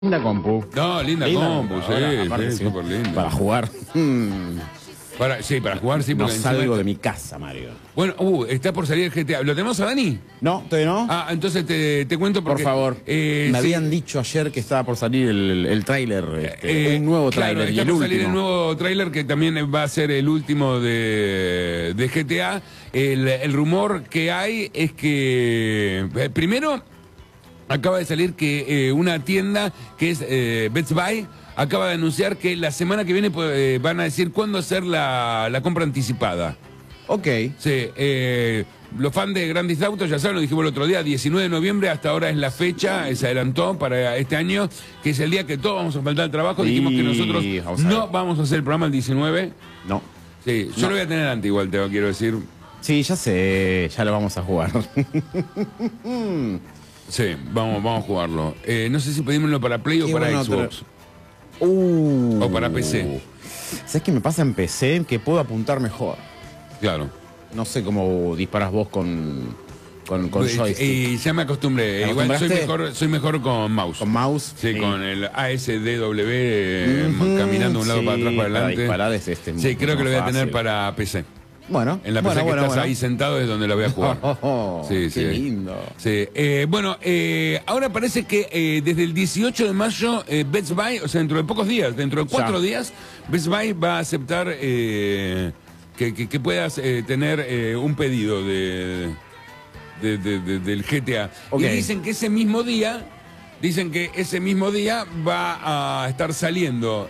Linda compu. No, linda compu, sí, súper linda. Para jugar. Para jugar, sí, No porque salgo de mi casa, Mario. Bueno, está por salir el GTA. ¿Lo tenemos a Dani? No, todavía no. Ah, entonces te cuento porque... Por favor. Me habían dicho ayer que estaba por salir el tráiler, un nuevo tráiler. Claro, y el está por último. salir el nuevo tráiler que también va a ser el último de GTA. El rumor que hay es que... primero, acaba de salir que una tienda que es Best Buy acaba de anunciar que la semana que viene van a decir cuándo hacer la compra anticipada. Ok. Sí, los fans de Grand Theft Auto ya saben, lo dijimos el otro día, 19 de noviembre, hasta ahora es la fecha, se adelantó para este año, que es el día que todos vamos a faltar al trabajo. Dijimos que nosotros no vamos a hacer el programa el 19. No. Sí, yo lo voy a tener antes igual, te quiero decir. Sí, ya sé, ya lo vamos a jugar. Sí, vamos a jugarlo. No sé si pedímoslo para Play o para Xbox. O para PC. ¿Sabes qué me pasa en PC? Que puedo apuntar mejor. Claro. No sé cómo disparas vos con joystick. Y ya me acostumbré. Igual soy mejor con mouse. ¿Con mouse? Sí, con el ASDW caminando de un lado para atrás, para adelante. Para disparar sí, creo que lo voy a tener para PC. Bueno, en la PC que estás ahí sentado es donde la voy a jugar. Sí, qué lindo. Sí. Ahora parece que desde el 18 de mayo Best Buy, o sea, dentro de pocos días, dentro de 4 días, Best Buy va a aceptar que puedas tener un pedido del GTA. Okay. Y dicen que ese mismo día va a estar saliendo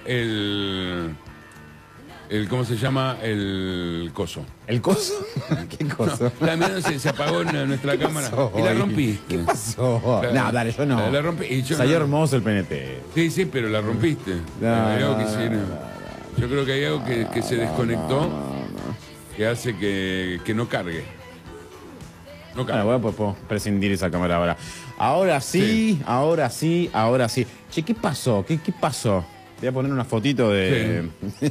¿cómo se llama? El coso. ¿El coso? ¿Qué coso? No, la mía se apagó en nuestra cámara. Y la rompiste. ¿Qué pasó? No, dale, yo no. La rompí. Y salió hermoso el PNT. Sí, pero la rompiste. Yo creo que hay algo que se desconectó que hace que no cargue. No cargue. Bueno, puedo prescindir esa cámara ahora. Ahora sí. Che, ¿qué pasó? ¿Qué pasó? Te voy a poner una fotito de...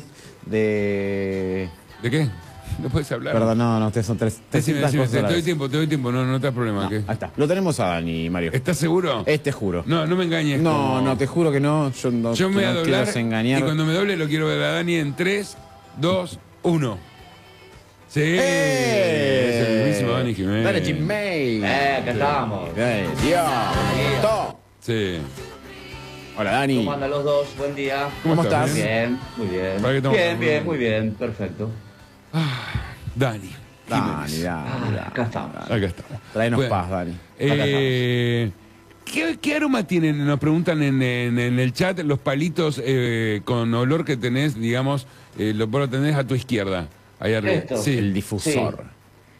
¿De qué? No puedes hablar. Perdón, no, ustedes son tres te doy tiempo, no te das problema. Ahí está. Lo tenemos a Dani, Mario. ¿Estás seguro? Juro. No me engañes. No, te juro que no. Yo me voy a doblar engañar. Y cuando me doble lo quiero ver a Dani en 3, 2, 1. Sí. Es el mismísimo Dani Jiménez. Dale, Jiménez. Acá estamos. Dios. Sí. Hola, Dani. ¿Cómo andan los dos? Buen día. ¿Cómo estás? Bien, muy bien. Bien, muy bien, perfecto. Dani. Acá estamos. Traenos paz, Dani. ¿Qué aroma tienen? Nos preguntan en el chat los palitos con olor que tenés, digamos, vos lo tenés a tu izquierda, ahí arriba. Sí, el difusor. Sí.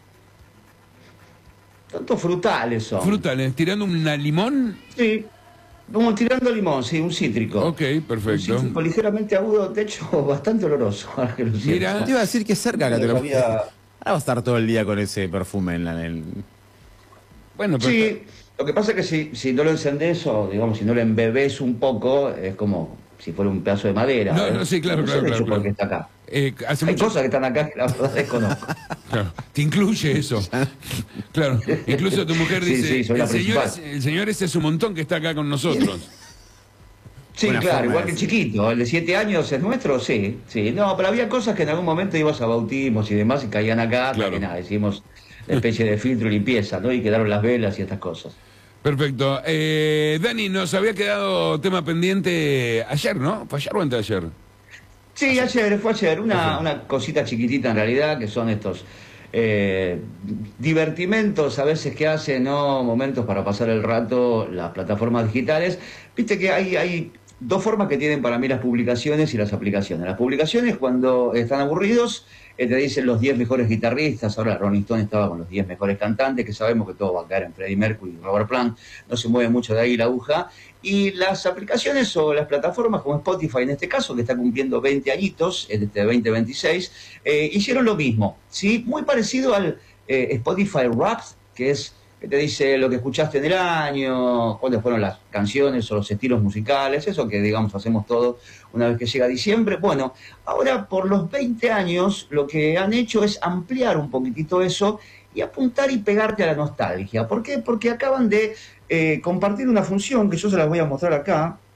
Tantos frutales son. ¿Frutales? ¿Tirando una limón? Sí. Como tirando limón, sí, un cítrico. Ok, perfecto. Un cítrico ligeramente agudo, de hecho, bastante oloroso. Ahora que lo Mira, te iba a decir que cerca que te lo... Ahora va a estar todo el día con ese perfume en el... Bueno, pero sí, lo que pasa es que si no lo encendés o, digamos, si no lo embebés un poco, es como si fuera un pedazo de madera. No, sí, claro. Porque está acá. Hay mucho... cosas que están acá que la verdad desconozco. Claro, te incluye eso. Claro, incluso tu mujer dice, el señor ese es un montón que está acá con nosotros. Sí, claro, igual que el chiquito, el de 7 años es nuestro, sí. No, pero había cosas que en algún momento ibas a bautismos y demás y caían acá, claro. Que nada, hicimos una especie de filtro y limpieza, ¿no? Y quedaron las velas y estas cosas. Perfecto. Dani, nos había quedado tema pendiente ayer, ¿no? ¿Fue ayer o antes de ayer? Sí, fue ayer. Una cosita chiquitita en realidad, que son estos divertimentos a veces que hacen, ¿no? Momentos para pasar el rato las plataformas digitales. Viste que hay dos formas que tienen para mí las publicaciones y las aplicaciones. Las publicaciones, cuando están aburridos, te dicen los 10 mejores guitarristas. Ahora Rolling Stone estaba con los 10 mejores cantantes, que sabemos que todo va a caer en Freddie Mercury y Robert Plant. No se mueve mucho de ahí la aguja. Y las aplicaciones o las plataformas, como Spotify en este caso, que está cumpliendo 20 añitos, desde 2026, hicieron lo mismo, ¿sí? Muy parecido al Spotify Wrapped, que es que te dice lo que escuchaste en el año, cuáles fueron las canciones o los estilos musicales, eso que, digamos, hacemos todo una vez que llega diciembre. Bueno, ahora por los 20 años lo que han hecho es ampliar un poquitito eso y apuntar y pegarte a la nostalgia. ¿Por qué? Porque acaban de compartir una función que yo se las voy a mostrar acá,